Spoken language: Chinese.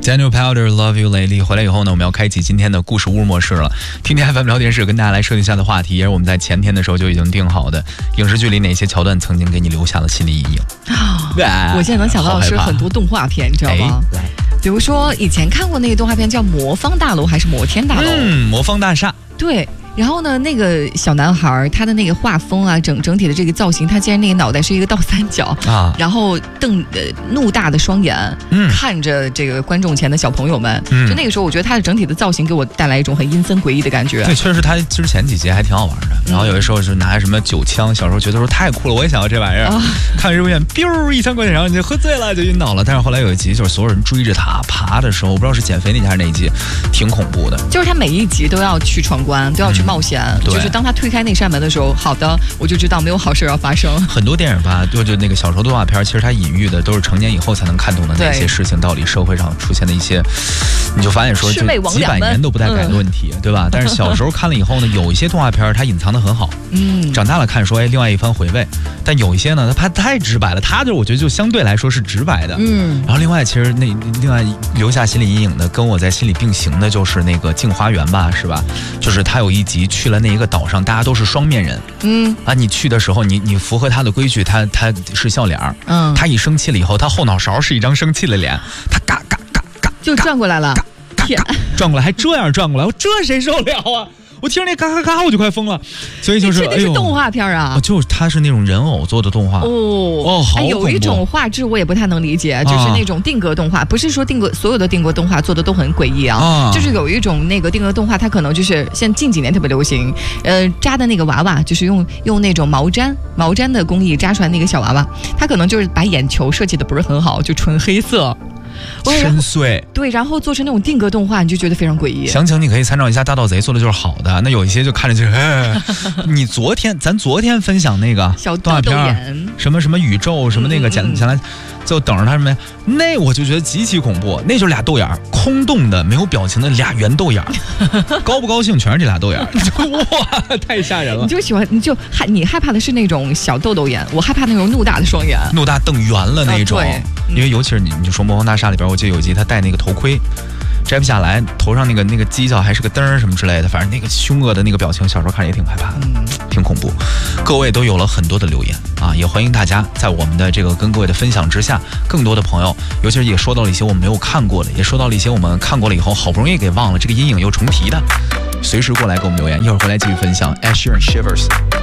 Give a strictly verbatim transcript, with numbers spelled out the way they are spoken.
Daniel Powder Love You Lately 回来以后呢，我们要开启今天的故事屋模式了。听天 F M 聊电视跟大家来设定一下的话题，也是我们在前天的时候就已经定好的。影视剧里哪些桥段曾经给你留下了心理阴影？ 啊、我现在能想到的是很多动画片，你知道吗？比如说以前看过那个动画片叫《魔方大楼》还是《摩天大楼》？ 嗯，魔方大厦。 对。然后呢，那个小男孩他的那个画风啊，整整体的这个造型，他竟然那个脑袋是一个倒三角啊，然后瞪呃怒大的双眼、嗯，看着这个观众前的小朋友们、嗯，就那个时候，我觉得他的整体的造型给我带来一种很阴森诡异的感觉。 对，确实他之前几集还挺好玩的。然后有的时候是拿什么酒枪，小时候觉得说太酷了，我也想要这玩意儿。啊、看这部片，biu 一枪过去，然后你就喝醉了，就晕倒了。但是后来有一集，就是所有人追着他爬的时候，我不知道是减肥那集还是哪一集，挺恐怖的。 就是他每一集都要去闯关，都要去冒险。嗯、对。就是当他推开那扇门的时候，好的，我就知道没有好事要发生。 很多电影吧，就就那个小时候动画片，其实它隐喻的都是成年以后才能看懂的那些事情，道理社会上出现的一些，你就发现说就几百年都不带改的问题，嗯、对吧？但是小时候看了以后呢，有一些动画片它隐藏的很好，嗯，长大了看说哎，另外一番回味。但有一些呢，它拍太直白了，它就我觉得就相对来说是直白的，嗯。然后另外其实那另外留下心理阴影的，跟我在心里并行的就是那个镜花缘吧，是吧？就是他有一集去了那一个岛上，大家都是双面人，嗯啊，你去的时候，你你符合他的规矩，他他是笑脸，嗯，他一生气了以后，他后脑勺是一张生气的脸，他嘎嘎嘎嘎就转过来了， 天，转过来还这样转过来，我这谁受了啊？我听着那嘎嘎嘎我就快疯了，所以就是这是动画片啊， 就它是那种人偶做的动画哦哦，好恐怖。有一种画质我也不太能理解，就是那种定格动画，不是说定格所有的定格动画做的都很诡异啊，啊就是有一种那个定格动画，它可能就是现近几年特别流行，呃，扎的那个娃娃就是用用那种毛毡毛毡的工艺扎出来那个小娃娃，它可能就是把眼球设计的不是很好，就纯黑色。 深邃对，然后做成那种定格动画，你就觉得非常诡异。 详情你可以参照一下《大盗贼》，做的就是好的。那有一些就看着就是，哎、你昨天咱昨天分享那个小动画片，什么什么宇宙什么那个讲讲来，就等着他什么，那我就觉得极其恐怖。那就是俩豆眼儿，空洞的没有表情的俩圆豆眼儿，高不高兴全是这俩豆眼儿，哇，太吓人了。 你就喜欢，你就害你害怕的是那种小豆豆眼，我害怕那种怒大的双眼， 怒大瞪圆了那种。 啊因为尤其是你，你就说《魔方大厦》里边，我记得有一集他戴那个头盔，摘不下来，头上那个那个犄角还是个灯儿什么之类的，反正那个凶恶的那个表情，小时候看着也挺害怕的，嗯，挺恐怖。各位都有了很多的留言啊，也欢迎大家在我们的这个跟各位的分享之下，更多的朋友，尤其是也说到了一些我们没有看过的，也说到了一些我们看过了以后好不容易给忘了，这个阴影又重提的，随时过来给我们留言，一会儿回来继续分享 Ed Sheeran Shivers。